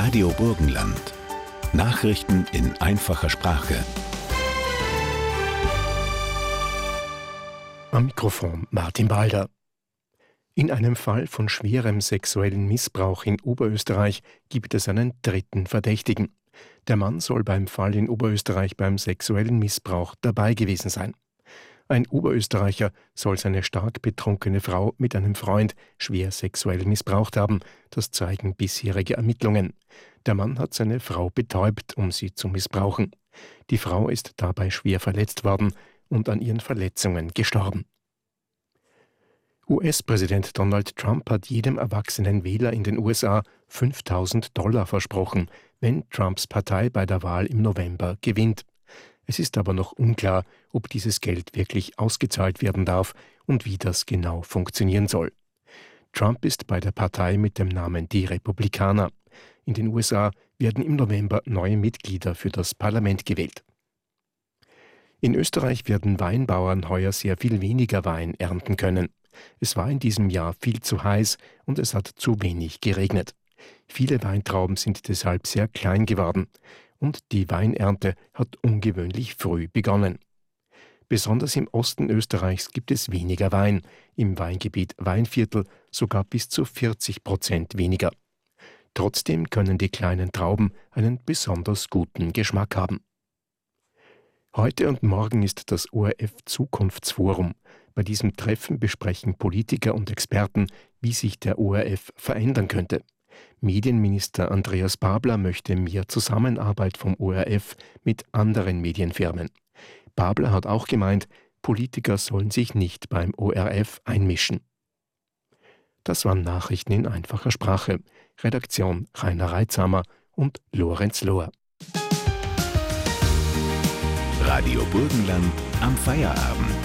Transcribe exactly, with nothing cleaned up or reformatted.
Radio Burgenland. Nachrichten in einfacher Sprache. Am Mikrofon Martin Balder. In einem Fall von schwerem sexuellen Missbrauch in Oberösterreich gibt es einen dritten Verdächtigen. Der Mann soll beim Fall in Oberösterreich beim sexuellen Missbrauch dabei gewesen sein. Ein Oberösterreicher soll seine stark betrunkene Frau mit einem Freund schwer sexuell missbraucht haben. Das zeigen bisherige Ermittlungen. Der Mann hat seine Frau betäubt, um sie zu missbrauchen. Die Frau ist dabei schwer verletzt worden und an ihren Verletzungen gestorben. U S-Präsident Donald Trump hat jedem erwachsenen Wähler in den U S A fünftausend Dollar versprochen, wenn Trumps Partei bei der Wahl im November gewinnt. Es ist aber noch unklar, ob dieses Geld wirklich ausgezahlt werden darf und wie das genau funktionieren soll. Trump ist bei der Partei mit dem Namen Die Republikaner. In den U S A werden im November neue Mitglieder für das Parlament gewählt. In Österreich werden Weinbauern heuer sehr viel weniger Wein ernten können. Es war in diesem Jahr viel zu heiß und es hat zu wenig geregnet. Viele Weintrauben sind deshalb sehr klein geworden und die Weinernte hat ungewöhnlich früh begonnen. Besonders im Osten Österreichs gibt es weniger Wein, im Weingebiet Weinviertel sogar bis zu vierzig Prozent weniger. Trotzdem können die kleinen Trauben einen besonders guten Geschmack haben. Heute und morgen ist das O R F-Zukunftsforum. Bei diesem Treffen besprechen Politiker und Experten, wie sich der O R F verändern könnte. Medienminister Andreas Babler möchte mehr Zusammenarbeit vom O R F mit anderen Medienfirmen. Babler hat auch gemeint, Politiker sollen sich nicht beim O R F einmischen. Das waren Nachrichten in einfacher Sprache. Redaktion Rainer Reitzhammer und Lorenz Lohr. Radio Burgenland am Feierabend.